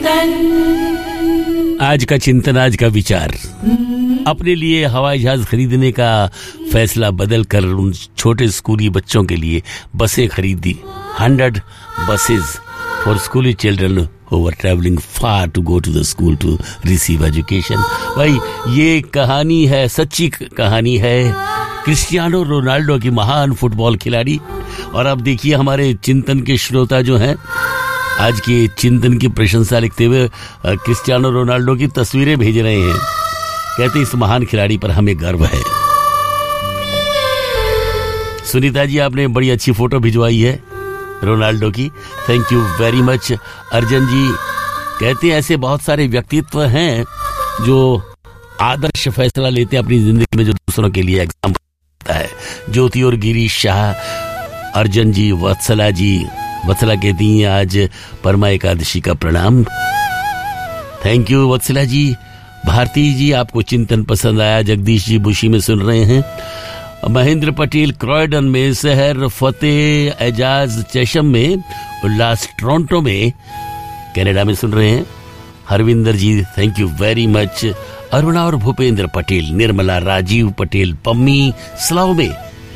आज का चिंतन, आज का विचार, अपने लिए हवाई जहाज खरीदने का फैसला बदल कर उन छोटे स्कूली बच्चों के लिए बसें खरीदी। 100 buses for school children who were traveling far to go to the school to receive education। भाई ये कहानी है, सच्ची कहानी है क्रिस्टियानो रोनाल्डो की, महान फुटबॉल खिलाड़ी। और अब देखिए हमारे चिंतन के श्रोता जो हैं, आज के चिंतन की प्रशंसा लिखते हुए क्रिस्टियानो रोनाल्डो की तस्वीरें भेज रहे हैं। कहते इस महान खिलाड़ी पर हमें गर्व है। सुनीता जी, आपने बड़ी अच्छी फोटो भिजवाई है रोनाल्डो की, थैंक यू वेरी मच। अर्जन जी कहते हैं ऐसे बहुत सारे व्यक्तित्व हैं जो आदर्श फैसला लेते हैं अपनी जिंदगी में, जो दूसरों के लिए एग्जाम्पल होता है। ज्योति और गिरीश शाह, अर्जन जी, वत्सला जी, वत्सला कहती हैं आज परमा एकादशी का प्रणाम, थैंक यू वत्सला जी। भारती जी, आपको चिंतन पसंद आया। जगदीश जी बुशी में सुन रहे हैं। महेंद्र पटेल क्रॉयडन में, शहर फतेह एजाज चेशम में, उल्लास टोरंटो में, कनाडा में सुन रहे हैं। हरविंदर जी thank you very much. Aruna और भूपेंद्र पटेल, निर्मला, राजीव पटेल पम्मी स्लाव में,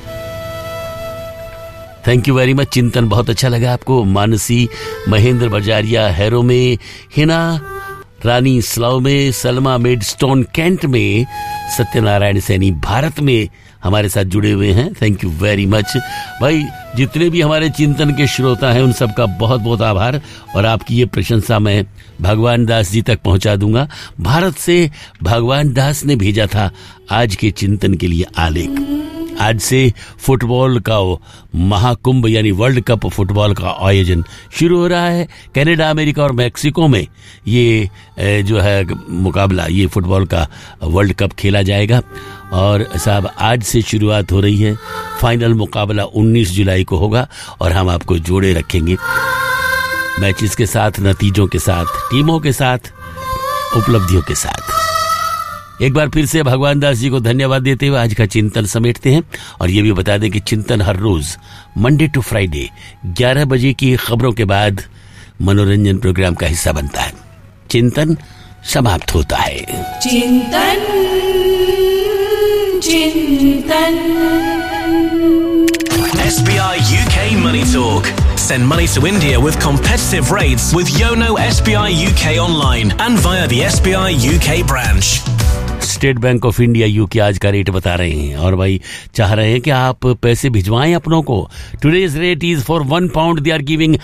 थैंक यू वेरी मच। चिंतन बहुत अच्छा लगा आपको। मानसी, महेंद्र बजारिया हैरो में, हिना रानी स्लाव में, सलमा मेडस्टोन कैंट में, सत्यनारायण सैनी भारत में हमारे साथ जुड़े हुए हैं, थैंक यू वेरी मच। भाई जितने भी हमारे चिंतन के श्रोता हैं उन सबका बहुत बहुत आभार। और आपकी ये प्रशंसा मैं भगवान दास जी तक पहुंचा दूंगा। भारत से भगवान दास ने भेजा था आज के चिंतन के लिए आलेख। आज से फुटबॉल का महाकुंभ यानी वर्ल्ड कप फुटबॉल का आयोजन शुरू हो रहा है। कनाडा, अमेरिका और मैक्सिको में ये जो है मुकाबला, ये फुटबॉल का वर्ल्ड कप खेला जाएगा। और साहब आज से शुरुआत हो रही है। फाइनल मुकाबला 19 जुलाई को होगा और हम आपको जोड़े रखेंगे मैचेस के साथ, नतीजों के साथ, टीमों के साथ, उपलब्धियों के साथ। एक बार फिर से भगवान दास जी को धन्यवाद देते हुए आज का चिंतन समेटते हैं। और ये भी बता दें कि चिंतन हर रोज मंडे टू फ्राइडे 11 बजे की खबरों के बाद मनोरंजन प्रोग्राम का हिस्सा बनता है। चिंतन समाप्त होता है। चिंतन चिंतन SBI UK Money Talk. Send money to India with competitive rates with Yono SBI UK online and via the SBI UK branch. State bank of India UK आज का रेट बता रहे हैं और भाई चाह रहे हैं कि आप पैसे भिजवाएं अपनों को। Today's rate is for 1 pound they are giving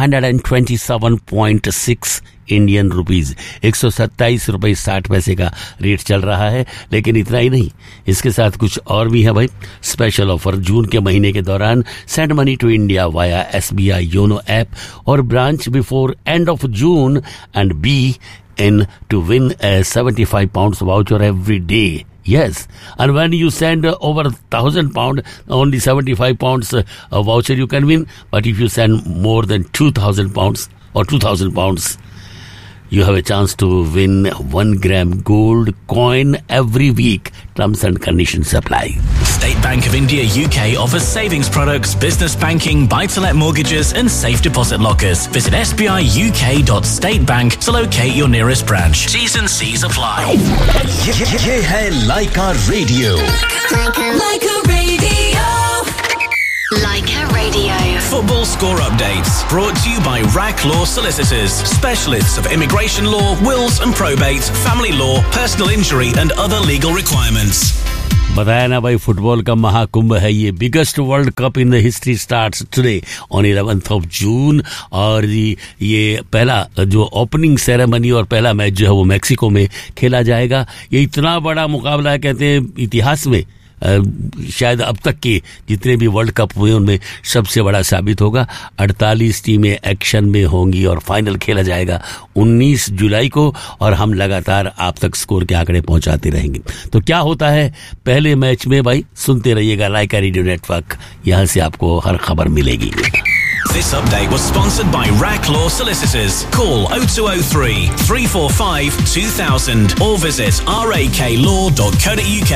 127.6 Indian rupees. 127 रुपए 60 पैसे का रेट चल रहा है। लेकिन इतना ही नहीं, इसके साथ कुछ और भी है भाई। स्पेशल ऑफर जून के महीने के दौरान send money to India via SBI YONO app और branch before end of June and B in to win a 75 pounds voucher every day. Yes, and when you send over 1,000 pound, only 75 pounds voucher you can win. But if you send more than 2,000 pounds or 2,000 pounds, you have a chance to win 1 gram gold coin every week. Terms and conditions apply. State Bank of India UK offers savings products, business banking, buy-to-let mortgages and safe deposit lockers. Visit sbiuk.statebank to locate your nearest branch. T's and C's apply. ये है Laika Radio. like a radio. Laika Radio. Football score updates brought to you by RAC Law Solicitors, specialists of immigration law, wills and probate, family law, personal injury and other legal requirements. बताया ना भाई, football का महाकुंभ है ये। Biggest world cup in the history starts today on 11th of June। और ये पहला जो ओपनिंग सेरेमनी और पहला मैच जो है वो मैक्सिको में खेला जाएगा। ये इतना बड़ा मुकाबला है, कहते हैं इतिहास में शायद अब तक के जितने भी वर्ल्ड कप हुए उनमें सबसे बड़ा साबित होगा। 48 टीमें एक्शन में होंगी और फाइनल खेला जाएगा 19 जुलाई को। और हम लगातार आप तक स्कोर के आंकड़े पहुंचाते रहेंगे। तो क्या होता है पहले मैच में भाई, सुनते रहिएगा लाइका रेडियो नेटवर्क, यहां से आपको हर खबर मिलेगी। This update was sponsored by Rack Law Solicitors. Call 0203 345 2000 or visit raklaw.co.uk.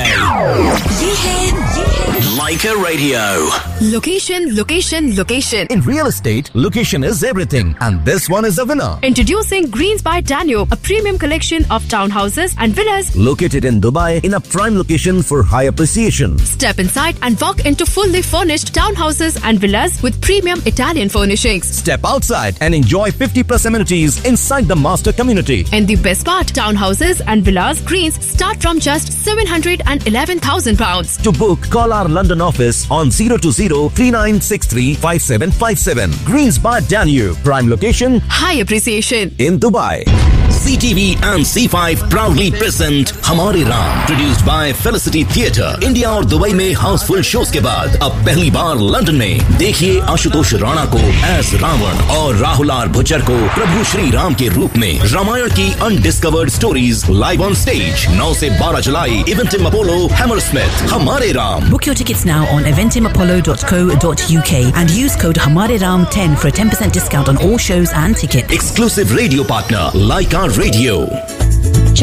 Leica Radio. Location, location, location. In real estate, location is everything, and this one is a winner. Introducing Greens by Danube, a premium collection of townhouses and villas Located in Dubai in a prime location for high appreciation. Step inside and walk into fully furnished townhouses and villas with premium Italian furnishings. Step outside and enjoy 50+ amenities inside the master community. And the best part, townhouses and villas Greens start from just £711,000. To book, call our London office on 020-3963-5757. Greens by Danube, prime location High appreciation in Dubai. CTV and C5 proudly present हमारे Ram, produced by Felicity Theatre. India और Dubai में Housefull shows के बाद अब पहली बार London में देखिए आशुतोष राणा को एज रावण और राहुल आर भुच्चर को प्रभु श्री राम के रूप में। रामायण की undiscovered stories live on stage 9 से 12 जुलाई इवेंटिम अपोलो हैमरस्मिथ। हमारे Ram. Book your tickets now on eventimapollo.co.uk and use code HamareRam10 for a 10% discount on all shows and tickets. Exclusive radio partner Leica Radio.